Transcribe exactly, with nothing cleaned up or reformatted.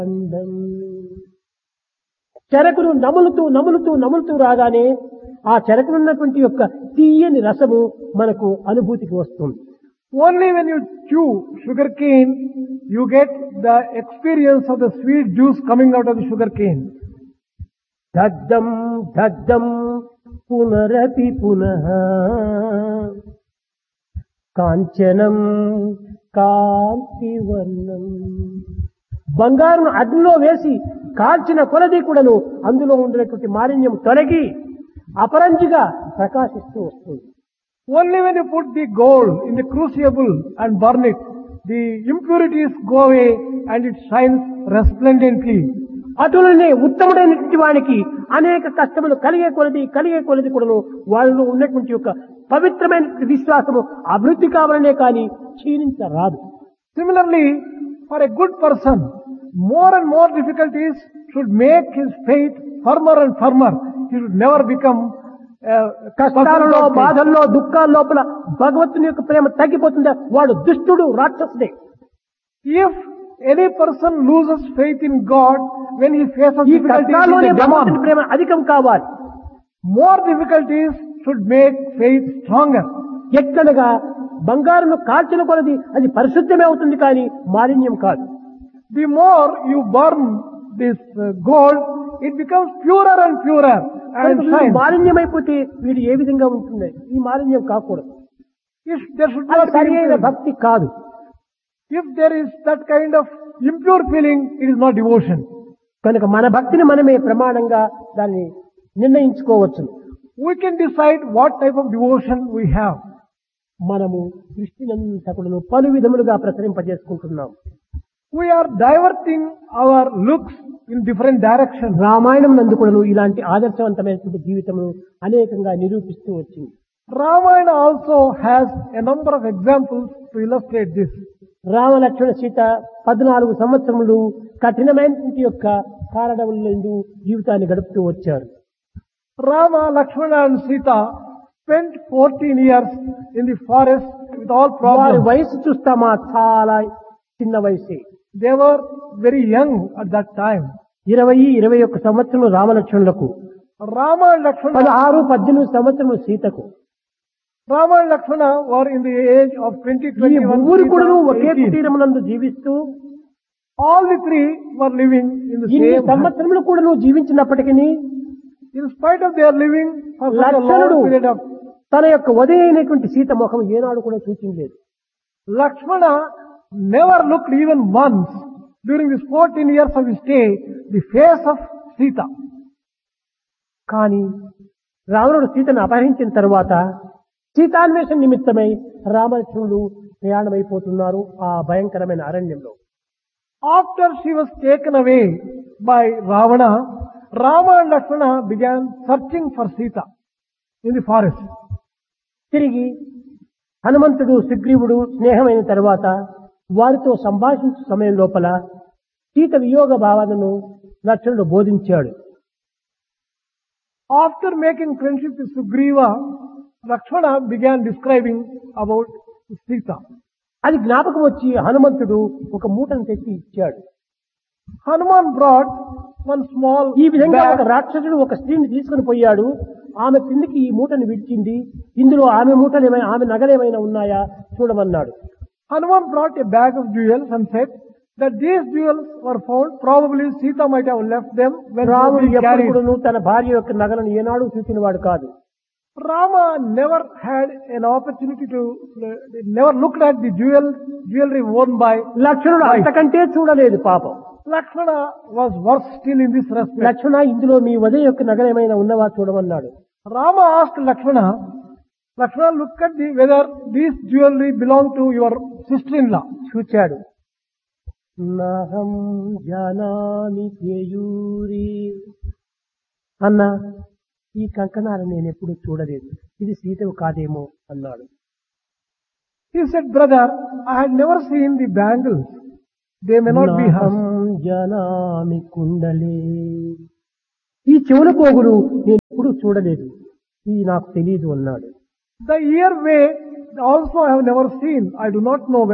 చెరకును నములుతూ నములుతూ నములుతూ రాగానే ఆ చెరకునున్నటువంటి యొక్క తీయని రసము మనకు అనుభూతికి వస్తుంది. Only when you chew sugar cane, you get the experience of the sweet juice coming out of the sugar cane. దగ్ధం దగ్ధం పునరపి పునః కాంచనం కాంతివర్ణం. బంగారును అగ్నిలో వేసి కాల్చిన కొలది కూడాను అందులో ఉండేటువంటి మాలిన్యం తొలగి అపరంజిగా ప్రకాశిస్తూ వస్తుంది. Only when you put the gold in the crucible and burn it, the impurities go away and it shines resplendently. అటులనే ఉత్తముడైనటువంటి వానికి అనేక కష్టములు కలిగే కొలది కలిగే కొలది కూడాను వాళ్ళలో ఉన్నటువంటి యొక్క పవిత్రమైన విశ్వాసము అభివృద్ధి కావాలనే కానీ క్షీణించరాదు. Similarly, for a good person, more and more difficulties should make his faith firmer and firmer. He should never become uh, కష్టాలలో బాధల్లో దుఃఖాల లోపల భగవంతుని యొక్క ప్రేమ తగ్గిపోతుందా వాడు దుష్టుడు రాక్షసుడే. If any person loses faith in God when he faces ఈ difficulties, కష్టాల్లోనే he is a భగవంతుని demon. ప్రేమ అధికం కావాలి. More difficulties should make faith stronger. ఎట్లనగా బంగారును కాల్చిన కొలది అది పరిశుద్ధమే అవుతుంది కానీ మాలిన్యం కాదు. The more you burn this uh, gold, it becomes purer and purer and shines. మాలిన్యమైపోతే వీడు ఏ విధంగా ఉంటుంది? ఈ మాలిన్యం కాకూడదు. If there should అది not be సరైన impurity. భక్తి కాదు. If there is that kind of impure feeling, it is not devotion. కనుక మన భక్తిని మనమే ప్రమాణంగా దాన్ని నిర్ణయించుకోవచ్చు. We can decide what type of devotion we have. మనము దృష్టినంతకులను పలు విధములుగా ప్రసరింపజేసుకుంటున్నాం. We are diverting our looks in different directions. Ramayanam నందుకులను ఇలాంటి ఆదర్శవంతమైనటువంటి జీవితమును అనేకంగా నిరూపిస్తూ వచ్చింది. Ramayana also has a number of examples to illustrate this. Rama Lakshmana Sita పద్నాలుగు సంవత్సరములు కఠినమైనటువంటి యొక్క కారణములందు జీవితాన్ని గడుపుతూ వచ్చారు. Rama, Lakshmana and Sita spent fourteen years in the forest with all వారి problems. వయసు చూస్తామా చాలా చిన్న వయసే. They were very young at that time. ఇరవై ఇరవై ఒక్క సంవత్సరం రామలక్ష్మణులకు, Rama and Lakshmana, పదహారు పద్దెనిమిది సంవత్సరములు సీతకు. Rama and Lakshmana were in the age of twenty, ఈ twenty-one, ముగ్గురు కూడా ఒకే eighteen. కుటీరమునందు జీవిస్తూ All the three were living in the ఇన్ని same house. సంవత్సరములు కూడా నువ్వు జీవించినప్పటికీ In spite of their living for such a లక్ష్మణుడు long period of తన యొక్క వదైనటువంటి సీత ముఖం ఏనాడు కూడా సూచించలేదు. Lakshmana never looked even once during these fourteen years of his stay the face of Sita. కానీ రావణుడు సీతను అపహరించిన తరువాత సీతాన్వేషణ నిమిత్తమై రామలక్ష్మణుడు ప్రయాణమైపోతున్నారు ఆ భయంకరమైన అరణ్యంలో. After she was taken away by Ravana, Rama and Lakshmana began searching for Sita in the forest. తిరిగి హనుమంతుడు సుగ్రీవుడు స్నేహమైన తరువాత వారితో సంభాషించే సమయం లోపల సీత వియోగ భావనను లక్ష్మణుడు బోధించాడు. After making friendship with Sugriva, Lakshmana began describing about Sita. అది జ్ఞాపకం వచ్చి హనుమంతుడు ఒక మూటను తెచ్చి ఇచ్చాడు. Hanuman brought one small ఈ విధంగా bag. ఒక రాక్షసుడు ఒక స్త్రీని తీసుకుని పోయాడు. ఆమె కిందికి ఈ మూటను విడిచింది. ఇందులో ఆమె మూటలు ఏమైనా ఆమె నగలు ఏమైనా ఉన్నాయా చూడమన్నాడు. Hanuman brought a bag of jewels and said that these jewels were found. Probably Sita might have left them when రాముడు he carried. ఎప్పుడు తన భార్య యొక్క నగలను ఏనాడు చూసినవాడు కాదు. Rama never had an opportunity to, never looked at the jewel, jewelry worn by లక్ష్మణుడు wife. అంతకంటే చూడలేదు పాపం. Lakshmana was worse still in this respect. లక్ష్మణ ఇందులో మీ ఉదయ యొక్క నగలు ఏమైనా ఉన్నవా చూడమన్నాడు. Rama asked Lakshmana, Lakshmana, look at the, whether these jewelry belong to your sister-in-law. చూచాడు. నహం జానామి కేయూరి అన్న ఈ కంకణాలు నేను ఎప్పుడు చూడలేదు, ఇది సీతవు కాదేమో అన్నాడు. He said, brother, I had never seen the bangles. They may not be నహం hers. జానామి కుండలే, ఈ చెవుల పోగులు నేను ఎప్పుడు చూడలేదు, ఇది నాకు తెలియదు అన్నాడు. The earway also I have never seen. I do not know